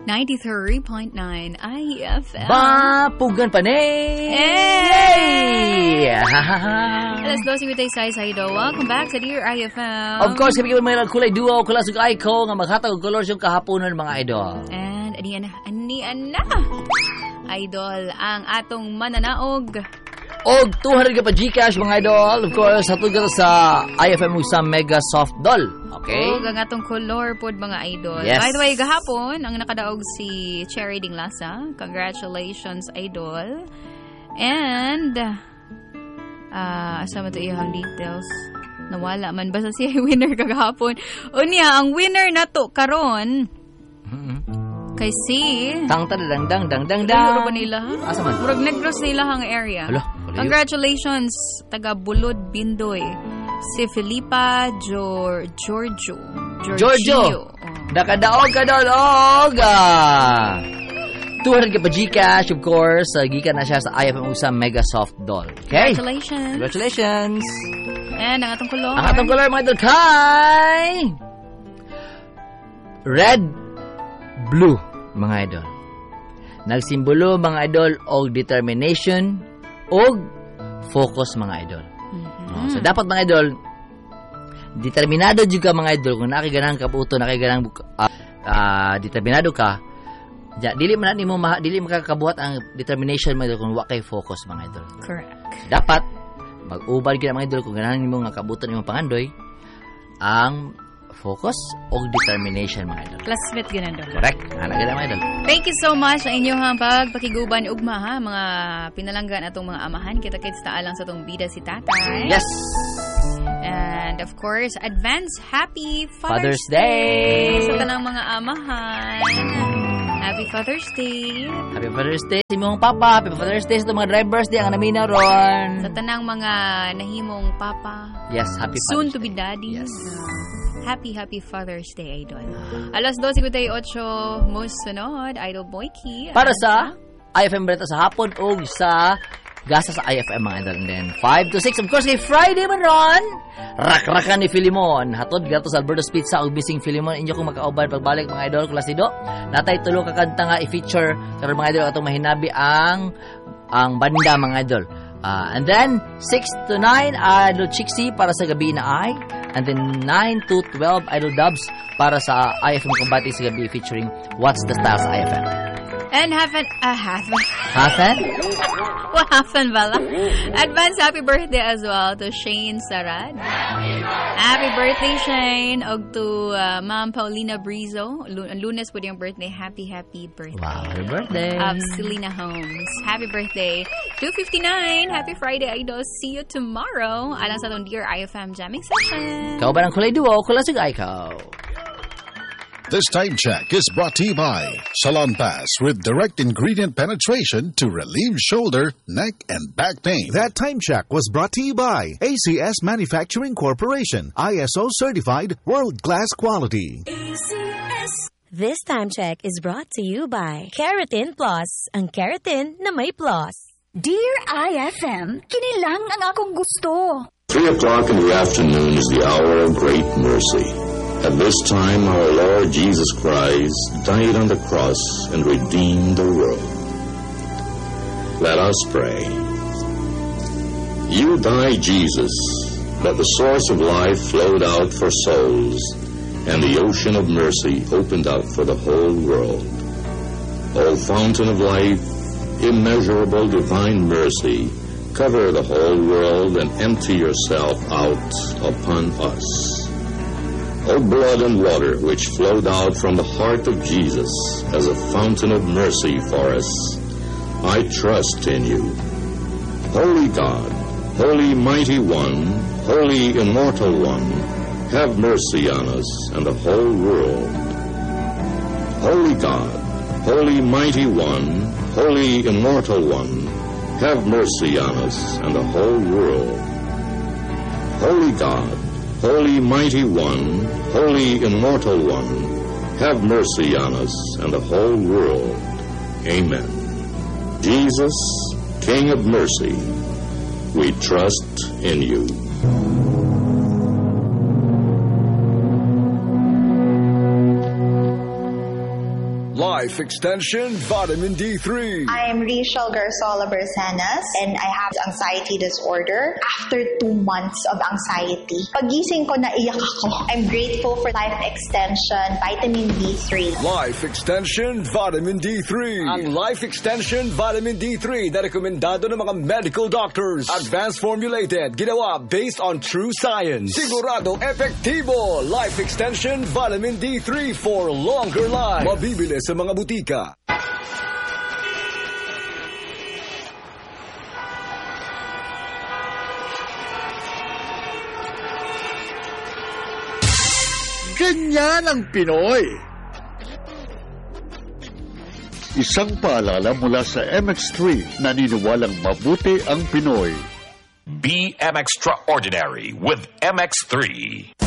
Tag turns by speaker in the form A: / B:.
A: 93.9 IFM.
B: Bapugan pa ni! Yay!
A: Alas 12 tayo sa Ido. Welcome back sa Dear IFM.
B: Of course, kami may kulay duo, kulasog Aiko, nga maghatag og colors yung kahaponan mga idol.
A: And anian na. Idol, ang atong mananaog.
B: Og 200 ka pa Gcash mga idol. Of course, hatod ka sa IFM sa Mega Soft Doll. Okay?
A: Og ang atong color pod mga idol.
B: Yes.
A: By the way, gahapon, ang nakadaog si Cherry Dinglasa. Congratulations, idol. And, asa mo ito iyang details? Nawala man. Basta siya winner kagahapon. Unya, ang winner na to karon kay si...
B: Dang.
A: Lalo ba nila?
B: Asa man?
A: Murag negros nila ang area.
B: Alo,
A: congratulations, taga Bulod, Bindoy. Si Felipa Giorgio.
B: Nakadaog ka doon, 200 ka pa Gcash, of course. Gikan na siya sa IFM sa Mega Soft Doll. Okay? Congratulations.
A: And ang atong color.
B: Ang atong color, mga idol, kay... Red, blue, mga idol. Nagsimbolo, mga idol, og determination, og focus, mga idol. So, dapat, mga idol, determinado juga, mga idol, kung nakiganang kaputo, nakiganang determinado ka, dili makakabuhat ang determination, mga idol, kung wakay focus, mga idol.
A: Correct.
B: Dapat, mag-ubad ka, mga idol, kung ganahan mo nga kabutan yung pangandoy, ang focus o determination, mga idol.
A: Classmate ganun doon.
B: Correct. Mga idol.
A: Thank you so much sa inyong pagpakiguban ugma, ha, mga pinalanggan atong mga amahan. Kita-kits taalang sa tong bida si tatay.
B: Yes!
A: And of course, advance happy
B: Father's Day!
A: Sa tanang mga amahan. Happy Father's Day.
B: Happy Father's Day sa imong papa. Happy Father's Day sa mga drivers di ang naminaw ron.
A: Sa tanang mga nahimong papa.
B: Yes, happy
A: soon
B: Father's
A: to be
B: Day.
A: daddy.
B: Yes.
A: Happy Father's Day, Idol. Alas 12:58 mo sunod, Idol Boyki.
B: Para sa IFM Berta sa hapon o sa gasa sa IFM, mga idol. And then 5 to 6, of course, kay Friday man ron. Rak-rakan ni Filimon. Hatod gato sa Alberto's Pizza og Bising Filimon. Inyo kung makauban pagbalik, mga idol, klasido. Natay tulo ka kanta nga i-feature karon, mga idol, atong mahinabi ang banda, mga idol. And then 6 to 9, Idol Chixie para sa gabi na ay. And then 9 to 12, Idol Dubs para sa IFM Kumbati sa gabi featuring What's the Style sa IFM.
A: And Hafen? Well, Hafen bala. Advance happy birthday as well to Shane Sarad. Happy birthday, Shane. Og to Ma'am Paulina Brizo. Lunes po yung birthday. Happy birthday.
B: Wow, happy birthday.
A: Selena Holmes. Happy birthday. 2:59. Happy Friday, Idol. See you tomorrow. Alang sa itong Dear IFM Jamming Session.
B: Kau ba ng kulay duo? Kulasig Aikaw.
C: This time check is brought to you by Salon Pass with direct ingredient penetration to relieve shoulder, neck, and back pain.
D: That time check was brought to you by ACS Manufacturing Corporation, ISO certified, world-class quality.
E: ACS. This time check is brought to you by Keratin Plus, ang keratin na may plus.
F: Dear IFM, kinilang ang akong gusto.
G: 3 o'clock in the afternoon is the hour of great mercy. At this time, our Lord Jesus Christ died on the cross and redeemed the world. Let us pray. You died, Jesus, but the source of life flowed out for souls, and the ocean of mercy opened up for the whole world. O fountain of life, immeasurable divine mercy, cover the whole world and empty yourself out upon us. O blood and water which flowed out from the heart of Jesus as a fountain of mercy for us, I trust in you. Holy God, Holy Mighty One, Holy Immortal One, have mercy on us and the whole world. Holy God, Holy Mighty One, Holy Immortal One, have mercy on us and the whole world. Holy God, Holy Mighty One, Holy Immortal One, have mercy on us and the whole world. Amen. Jesus, King of mercy, we trust in you.
H: Life Extension Vitamin D3.
I: I'm Rachel Garzola Bersanas and I have anxiety disorder. After 2 months of anxiety, pagising ko, naiyak ako. I'm grateful for Life Extension Vitamin D3.
H: Life Extension Vitamin D3. Ang Life Extension Vitamin D3 na rekomendado ng mga medical doctors. Advanced formulated, ginawa based on true science. Sigurado epektibo. Life Extension Vitamin D3 for longer life. Mabibili sa mga butika.
J: Ganyan ang Pinoy. Isang paalala mula sa MX3, naniniwalang mabuti ang Pinoy.
K: Be extraordinary with MX3.